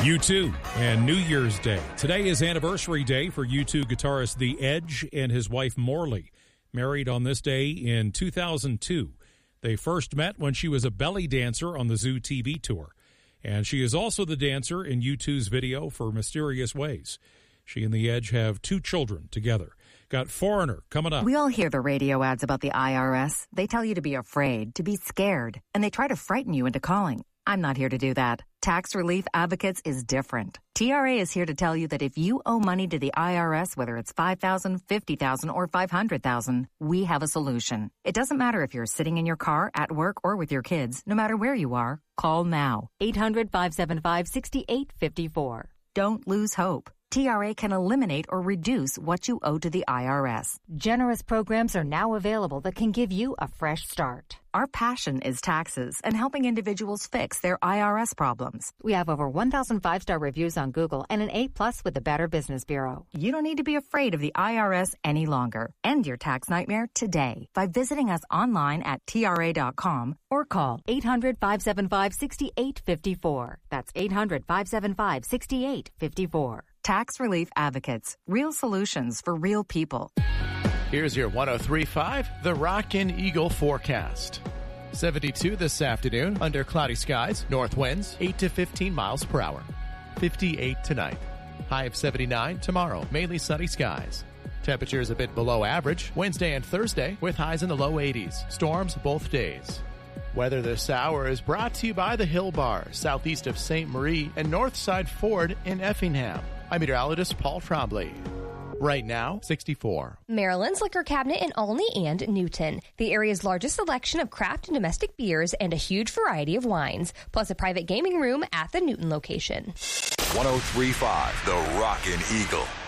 U2 and New Year's Day. Today is anniversary day for U2 guitarist The Edge and his wife Morley. Married on this day in 2002. They first met when she was a belly dancer on the Zoo TV tour. And she is also the dancer in U2's video for Mysterious Ways. She and The Edge have 2 children together. Got Foreigner coming up. We all hear the radio ads about the IRS. They tell you to be afraid, to be scared, and they try to frighten you into calling. I'm not here to do that. Tax Relief Advocates is different. TRA is here to tell you that if you owe money to the IRS, whether it's $5,000, $50,000, or $500,000, we have a solution. It doesn't matter if you're sitting in your car, at work, or with your kids. No matter where you are, call now. 800-575-6854. Don't lose hope. TRA can eliminate or reduce what you owe to the IRS. Generous programs are now available that can give you a fresh start. Our passion is taxes and helping individuals fix their IRS problems. We have over 1,000 5-star reviews on Google and an A+ with the Better Business Bureau. You don't need to be afraid of the IRS any longer. End your tax nightmare today by visiting us online at TRA.com or call 800-575-6854. That's 800-575-6854. Tax Relief Advocates. Real solutions for real people. Here's your 103.5, the Rockin' Eagle forecast. 72 this afternoon, under cloudy skies, north winds 8 to 15 miles per hour. 58 tonight. High of 79 tomorrow, mainly sunny skies. Temperatures a bit below average Wednesday and Thursday, with highs in the low 80s. Storms both days. Weather this hour is brought to you by the Hill Bar, southeast of St. Marie, and Northside Ford in Effingham. I'm meteorologist Paul Trombley. Right now, 64. Maryland's Liquor Cabinet in Olney and Newton. The area's largest selection of craft and domestic beers and a huge variety of wines, plus a private gaming room at the Newton location. 103.5, the Rockin' Eagle.